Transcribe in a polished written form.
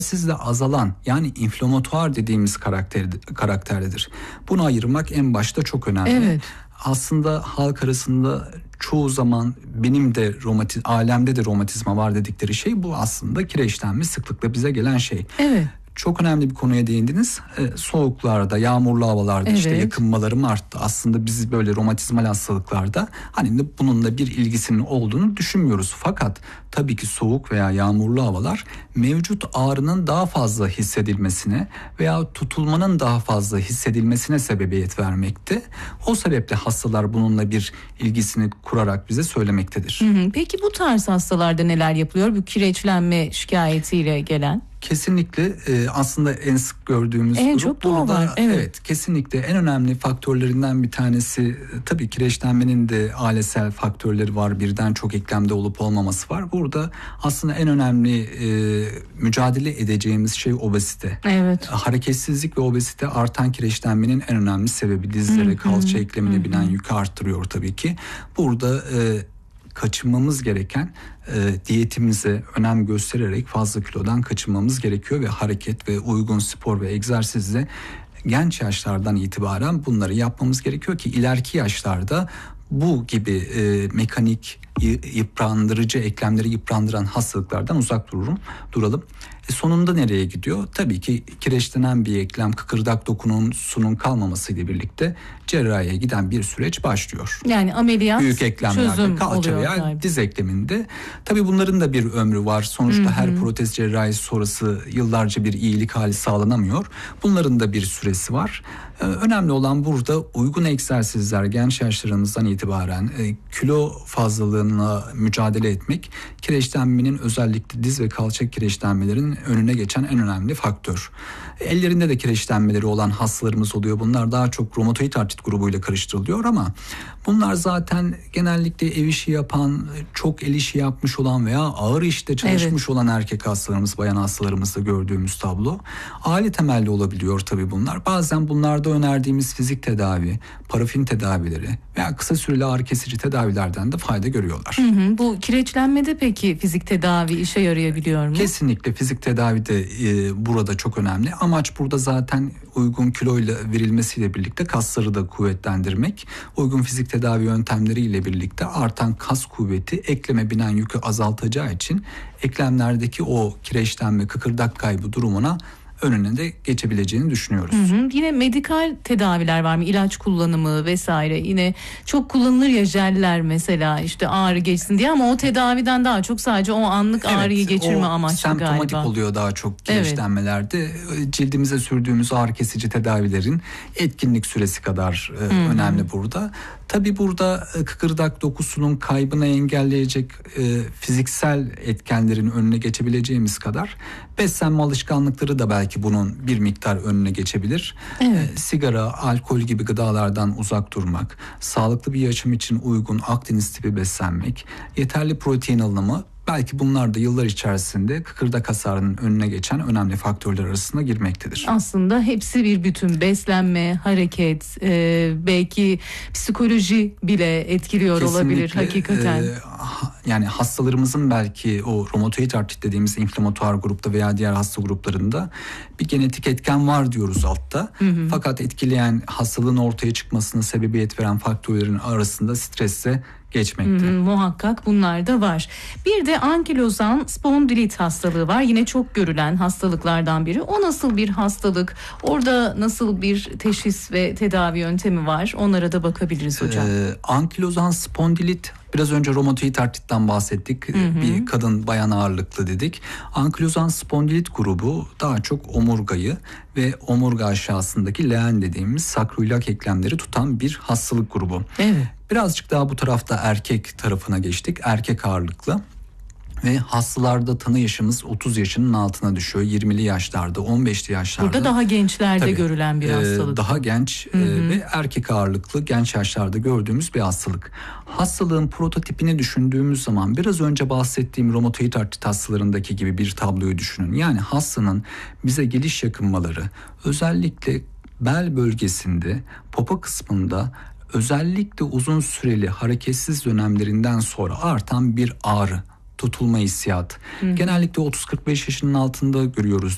egzersizle azalan, yani inflamatuar dediğimiz karakterdedir. Bunu ayırmak en başta çok önemli. Evet. Aslında halk arasında çoğu zaman benim de alemde de romatizma var dedikleri şey bu, aslında kireçlenme sıklıkla bize gelen şey. Evet. Çok önemli bir konuya değindiniz. Soğuklarda, yağmurlu havalarda işte yakınmalarım arttı. Aslında biz böyle romatizmal hastalıklarda hani bununla bir ilgisinin olduğunu düşünmüyoruz. Fakat tabii ki soğuk veya yağmurlu havalar mevcut ağrının daha fazla hissedilmesine veya tutulmanın daha fazla hissedilmesine sebebiyet vermekte. O sebeple hastalar bununla bir ilgisini kurarak bize söylemektedir. Peki bu tarz hastalarda neler yapılıyor? Bu kireçlenme şikayetiyle gelen? Kesinlikle aslında en sık gördüğümüz en grup çok burada. Var. Evet, kesinlikle en önemli faktörlerinden bir tanesi tabii kireçlenmenin de ailesel faktörleri var. Birden çok eklemde olup olmaması var. Burada aslında en önemli mücadele edeceğimiz şey obezite. Evet. Hareketsizlik ve obezite artan kireçlenmenin en önemli sebebi. Dizlere, kalça eklemine binen yükü arttırıyor tabii ki. Burada kaçınmamız gereken, diyetimize önem göstererek fazla kilodan kaçınmamız gerekiyor ve hareket ve uygun spor ve egzersizle genç yaşlardan itibaren bunları yapmamız gerekiyor ki ileriki yaşlarda bu gibi mekanik yıprandırıcı, eklemleri yıprandıran hastalıklardan uzak duralım. Sonunda nereye gidiyor? Tabii ki kireçlenen bir eklem, kıkırdak dokusunun kalmamasıyla birlikte cerrahiye giden bir süreç başlıyor. Yani ameliyat, büyük eklemlerde, kalça veya diz ekleminde. Tabii bunların da bir ömrü var. Sonuçta her protez cerrahisi sonrası yıllarca bir iyilik hali sağlanamıyor. Bunların da bir süresi var. Önemli olan burada uygun egzersizler genç yaşlarımızdan itibaren kilo fazlalığına mücadele etmek, kireçlenmenin özellikle diz ve kalça kireçlenmelerinin önüne geçen en önemli faktör. Ellerinde de kireçlenmeleri olan hastalarımız oluyor. Bunlar daha çok romatoid artrit grubuyla karıştırılıyor ama bunlar zaten genellikle ev işi yapan, çok el işi yapmış olan veya ağır işte çalışmış olan erkek hastalarımız, bayan hastalarımızda gördüğümüz tablo. Aile temelli olabiliyor tabii bunlar. Bazen bunlarda önerdiğimiz fizik tedavi, parafin tedavileri veya kısa süreli ağrı kesici tedavilerden de fayda görüyorlar. Bu kireçlenmede peki fizik tedavi işe yarayabiliyor mu? Kesinlikle fizik tedavi de burada çok önemli. Amaç burada zaten uygun kiloyla verilmesiyle birlikte kasları da kuvvetlendirmek. Uygun fizik tedavi yöntemleriyle birlikte artan kas kuvveti ekleme binen yükü azaltacağı için eklemlerdeki o kireçlenme, kıkırdak kaybı durumuna önüne de geçebileceğini düşünüyoruz. Yine medikal tedaviler var mı? İlaç kullanımı vesaire. Yine çok kullanılır ya jeller mesela, işte ağrı geçsin diye, ama o tedaviden daha çok sadece o anlık ağrıyı geçirme amaçlı galiba. Semptomatik oluyor daha çok kireçlenmelerde. Cildimize sürdüğümüz ağrı kesici tedavilerin etkinlik süresi kadar önemli burada. Tabii burada kıkırdak dokusunun kaybını engelleyecek fiziksel etkenlerin önüne geçebileceğimiz kadar beslenme alışkanlıkları da belki bunun bir miktar önüne geçebilir. Sigara, alkol gibi gıdalardan uzak durmak, sağlıklı bir yaşam için uygun Akdeniz tipi beslenmek, yeterli protein alımı, belki bunlar da yıllar içerisinde kıkırdak hasarının önüne geçen önemli faktörler arasına girmektedir. Aslında hepsi bir bütün. Beslenme, hareket, belki psikoloji bile etkiliyor. Kesinlikle olabilir hakikaten. Yani hastalarımızın belki o romatoid artrit dediğimiz inflamatuar grupta veya diğer hasta gruplarında bir genetik etken var diyoruz altta. Fakat etkileyen, hastalığın ortaya çıkmasına sebebiyet veren faktörlerin arasında stresle geçmekte. Muhakkak bunlar da var. Bir de ankilozan spondilit hastalığı var. Yine çok görülen hastalıklardan biri. O nasıl bir hastalık? Orada nasıl bir teşhis ve tedavi yöntemi var? Onlara da bakabiliriz hocam. Ankilozan spondilit, biraz önce romatoid artritten bahsettik. Bir kadın bayan ağırlıklı dedik. Ankilozan spondilit grubu daha çok omurgayı ve omurga aşağısındaki leğen dediğimiz sakroiliak eklemleri tutan bir hastalık grubu. Birazcık daha bu tarafta erkek tarafına geçtik. Erkek ağırlıklı. Ve hastalarda tanı yaşımız 30 yaşının altına düşüyor. 20'li yaşlarda, 15'li yaşlarda. Burada daha gençlerde görülen bir hastalık. Daha genç ve erkek ağırlıklı genç yaşlarda gördüğümüz bir hastalık. Hastalığın prototipini düşündüğümüz zaman biraz önce bahsettiğim romatoid artrit hastalarındaki gibi bir tabloyu düşünün. Yani hastanın bize geliş yakınmaları özellikle bel bölgesinde, popo kısmında, özellikle uzun süreli hareketsiz dönemlerinden sonra artan bir ağrı, tutulma hissiyatı. Genellikle 30-45 yaşının altında görüyoruz